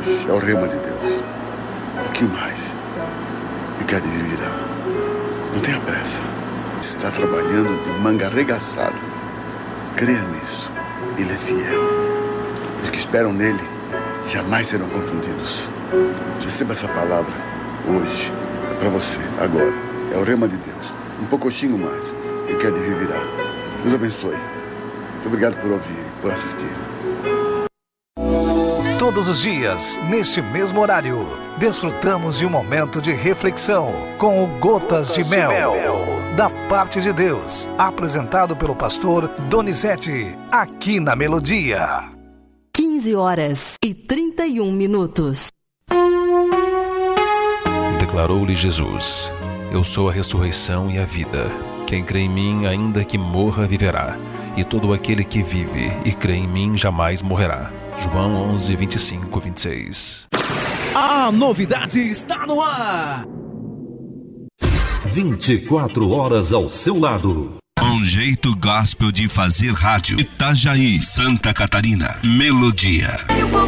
hoje. É o rema de Deus. Um pouquinho mais. E que há de vir virá. Não tenha pressa. Está trabalhando de manga arregaçada. Creia nisso. Ele é fiel. Os que esperam nele jamais serão confundidos. Receba essa palavra hoje. É para você, agora. É o rema de Deus. Um pouquinho mais. E que há de vir virá. Deus abençoe. Muito obrigado por ouvir e por assistir. Todos os dias, neste mesmo horário, desfrutamos de um momento de reflexão com o Gotas de Mel, da parte de Deus, apresentado pelo pastor Donizete, aqui na Melodia. 15h31. Declarou-lhe Jesus: Eu sou a ressurreição e a vida. Quem crê em mim, ainda que morra, viverá. E todo aquele que vive e crê em mim jamais morrerá. João 11, 25, 26. A novidade está no ar. 24 horas ao seu lado. Um jeito gospel de fazer rádio. Itajaí, Santa Catarina. Melodia.